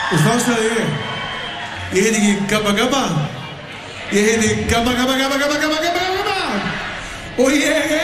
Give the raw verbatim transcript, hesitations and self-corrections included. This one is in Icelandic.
Og þá sagði ég, ég heiti ekki Gabba Gabba, ég heiti Gabba Gabba Gabba Gabba Gabba Gabba Gabba og ég